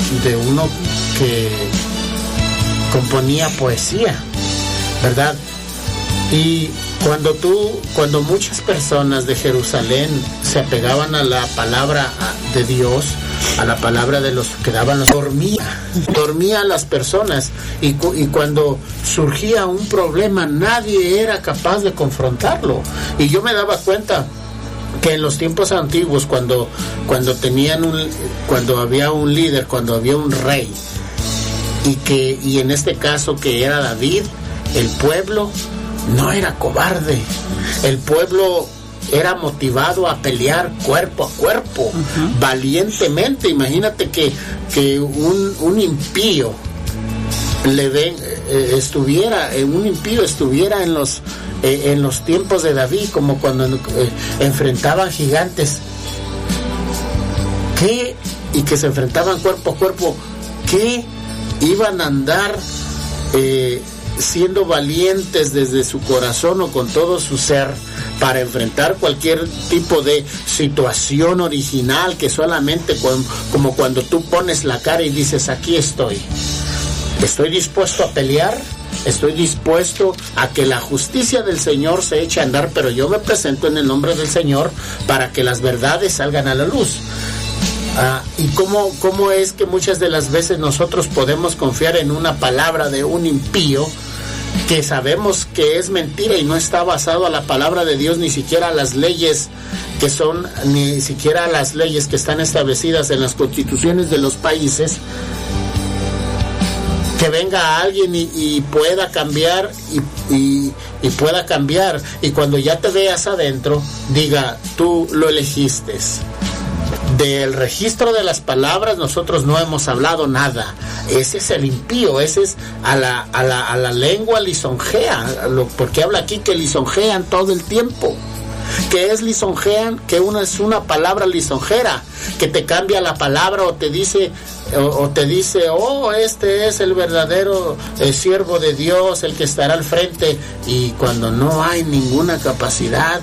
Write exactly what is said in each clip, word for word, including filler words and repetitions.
de uno que componía poesía, ¿verdad? Y cuando tú, cuando muchas personas de Jerusalén se apegaban a la palabra de Dios, a la palabra de los que daban los, dormía, dormía a las personas, y, y cuando surgía un problema nadie era capaz de confrontarlo. Y yo me daba cuenta que en los tiempos antiguos, cuando, cuando tenían un, cuando había un líder, cuando había un rey, y que, y en este caso que era David, el pueblo no era cobarde, el pueblo era motivado a pelear cuerpo a cuerpo, uh-huh. valientemente. Imagínate que, que un, un impío le den, eh, estuviera, eh, un impío estuviera en los eh, en los tiempos de David, como cuando eh, enfrentaban gigantes, ¿qué? Y que se enfrentaban cuerpo a cuerpo, ¿qué iban a andar eh, siendo valientes desde su corazón o con todo su ser para enfrentar cualquier tipo de situación original, que solamente con, como cuando tú pones la cara y dices, aquí estoy, estoy dispuesto a pelear, estoy dispuesto a que la justicia del Señor se eche a andar, pero yo me presento en el nombre del Señor para que las verdades salgan a la luz. Ah, y cómo, cómo es que muchas de las veces nosotros podemos confiar en una palabra de un impío que sabemos que es mentira y no está basado a la palabra de Dios, ni siquiera a las leyes que son, ni siquiera a las leyes que están establecidas en las constituciones de los países, que venga alguien y, y pueda cambiar y, y, y pueda cambiar, y cuando ya te veas adentro diga, tú lo elegiste. Del registro de las palabras nosotros no hemos hablado nada. Ese es el impío, ese es a la, a la, a la lengua lisonjea, lo, porque habla aquí que lisonjean todo el tiempo. ¿Qué es lisonjean? Que una es una palabra lisonjera, que te cambia la palabra o te dice, o, o te dice, oh, este es el verdadero eh, siervo de Dios, el que estará al frente, y cuando no hay ninguna capacidad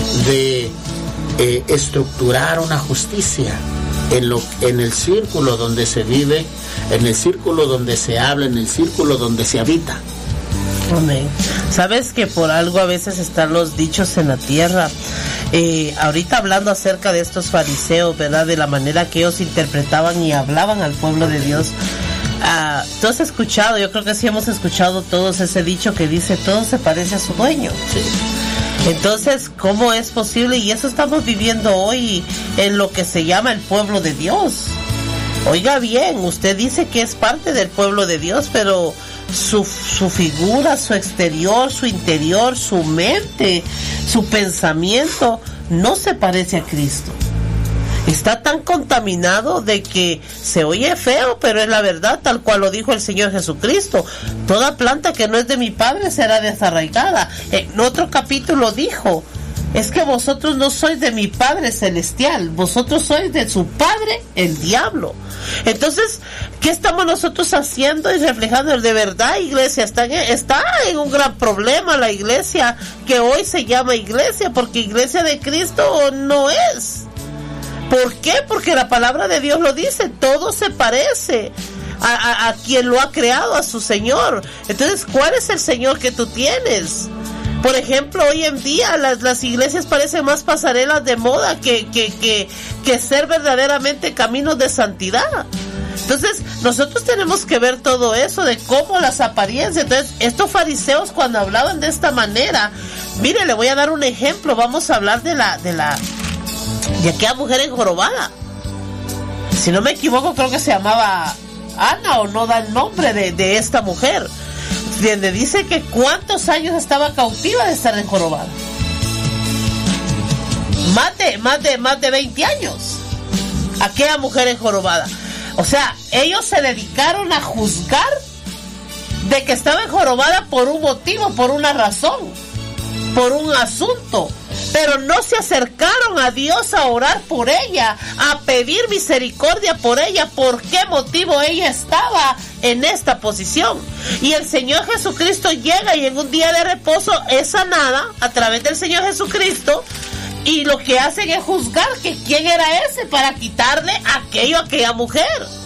de Eh, estructurar una justicia en, lo, en el círculo donde se vive, en el círculo donde se habla, en el círculo donde se habita. Amén. Sabes que por algo a veces están los dichos en la tierra. Eh, ahorita hablando acerca de estos fariseos, ¿verdad? De la manera que ellos interpretaban y hablaban al pueblo de Dios. Uh, tú has escuchado, yo creo que sí hemos escuchado todos ese dicho que dice, todo se parece a su dueño. Sí. Entonces, ¿cómo es posible? Y eso estamos viviendo hoy en lo que se llama el pueblo de Dios. Oiga bien, usted dice que es parte del pueblo de Dios, pero su, su figura, su exterior, su interior, su mente, su pensamiento no se parece a Cristo. Está tan contaminado de que se oye feo, pero es la verdad, tal cual lo dijo el Señor Jesucristo. Toda planta que no es de mi Padre será desarraigada. En otro capítulo dijo, es que vosotros no sois de mi Padre Celestial, vosotros sois de su padre, el diablo. Entonces, ¿qué estamos nosotros haciendo y reflejando? De verdad, iglesia, está en, está en un gran problema la iglesia, que hoy se llama iglesia, porque iglesia de Cristo no es. ¿Por qué? Porque la palabra de Dios lo dice, todo se parece a, a, a quien lo ha creado, a su Señor. Entonces, ¿cuál es el Señor que tú tienes? Por ejemplo, hoy en día las, las iglesias parecen más pasarelas de moda que, que, que, que ser verdaderamente caminos de santidad. Entonces, nosotros tenemos que ver todo eso de cómo las apariencias. Entonces, estos fariseos cuando hablaban de esta manera, mire, le voy a dar un ejemplo, vamos a hablar de la... de la de aquella mujer enjorobada. Si no me equivoco, creo que se llamaba Ana, o no da el nombre de, de esta mujer, donde dice que cuántos años estaba cautiva de estar enjorobada. Más de, más de, más de veinte años. Aquella mujer enjorobada. O sea, ellos se dedicaron a juzgar de que estaba enjorobada por un motivo, por una razón, por un asunto. Pero no se acercaron a Dios a orar por ella, a pedir misericordia por ella. ¿Por qué motivo ella estaba en esta posición? Y el Señor Jesucristo llega y en un día de reposo es sanada a través del Señor Jesucristo. Y lo que hacen es juzgar que quién era ese para quitarle aquello a aquella mujer.